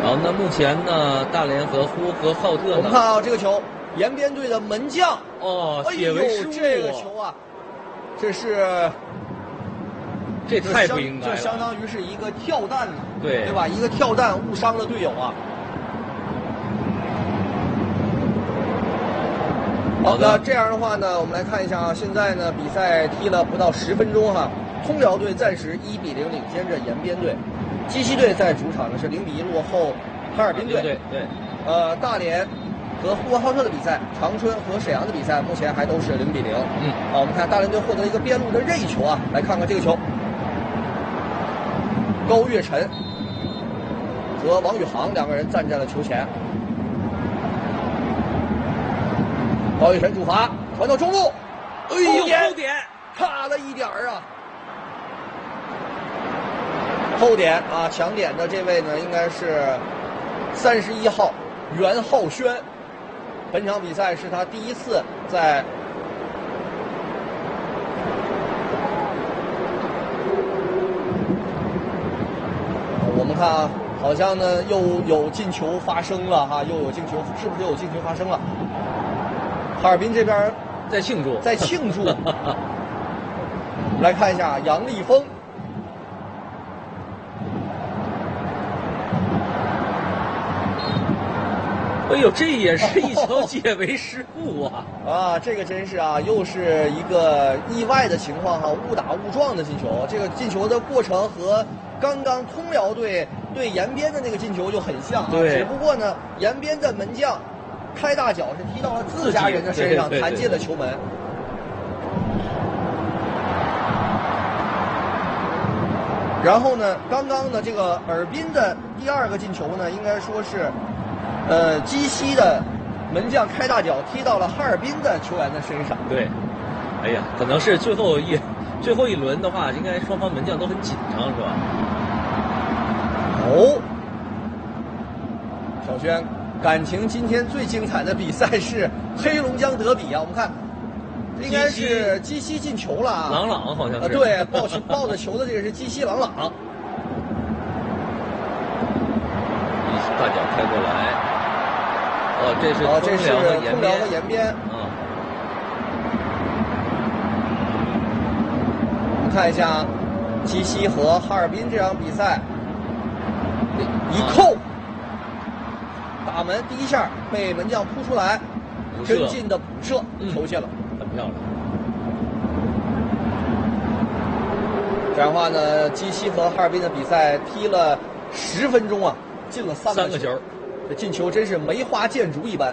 好，那目前呢，大连和呼和浩特呢？ 我们看啊，这个球，延边队的门将哦，解围失误， 这个球啊，这太不应该了， 这相当于是一个跳弹呢， 对吧？一个跳弹误伤了队友啊。好的，这样的话呢，我们来看一下啊，现在呢比赛踢了不到10分钟哈，通辽队暂时1比0领先着延边队，鸡西队在主场呢是0比1落后哈尔滨队。 对。 大连和呼和浩特的比赛，长春和沈阳的比赛目前还都是0比0。我们看大连队获得一个边路的任意球啊，来看看这个球，高跃晨和王宇航两个人站在了球前。高跃晨主罚传到中路， 哎呦，后点差了一点啊！后点啊，抢点的这位呢，应该是31号袁浩轩。本场比赛是他第一次在我们看啊，好像呢又有进球发生了哈，又有进球，是不是又有进球发生了？哈尔滨这边在庆祝， 来看一下杨立峰， 哎呦，这也是一球解围失误啊！ 啊，这个真是啊，又是一个意外的情况哈，误打误撞的进球。这个进球的过程和刚刚通辽队对延边的那个进球就很像啊，只不过呢，延边的门将开大脚是踢到了自家人的身上，弹进了球门。然后呢，刚刚的这个尔滨的第2个进球呢，应该说是，鸡西的门将开大脚踢到了哈尔滨的球员的身上。 对，哎呀，可能是最后一轮的话，应该双方门将都很紧张，是吧？ 小轩。感情今天最精彩的比赛是黑龙江德比啊！我们看，应该是鸡西进球了啊， 朗朗好像是。 对，抱着球的这个是鸡西朗朗。 大脚开过来，这是通辽和延边。我们看一下鸡西和哈尔滨这场比赛，一扣。打门第一下被门将扑出来，真进的补射球进了， 很漂亮。 这样的话呢，鸡西和哈尔滨的比赛踢了10分钟啊，进了3个球，这进球真是梅花剑竹一般。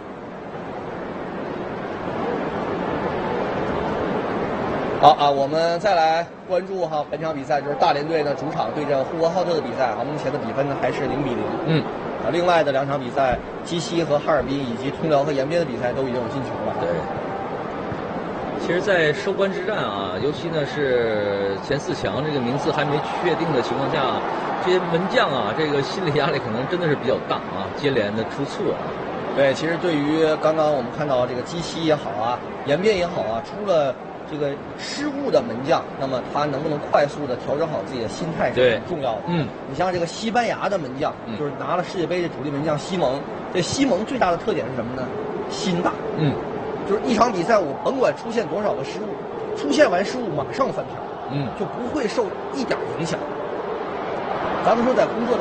好啊，我们再来关注哈本场比赛，就是大连队的主场对阵呼和浩特的比赛啊，目前的比分呢还是0比0。另外的2场比赛，鸡西和哈尔滨以及通辽和延边的比赛都已经有进球了。 对，其实，在收官之战啊，尤其呢是前4强这个名次还没确定的情况下，这些门将啊，这个心理压力可能真的是比较大啊，接连的出错啊。 对，其实对于刚刚我们看到这个鸡西也好啊，延边也好啊，出了这个失误的门将，那么他能不能快速的调整好自己的心态是很重要的。你像这个西班牙的门将，就是拿了世界杯的主力门将西蒙，这西蒙最大的特点是什么呢？心大。就是一场比赛我甭管出现多少个失误，出现完失误马上翻盘，就不会受一点影响。咱们说在工作当中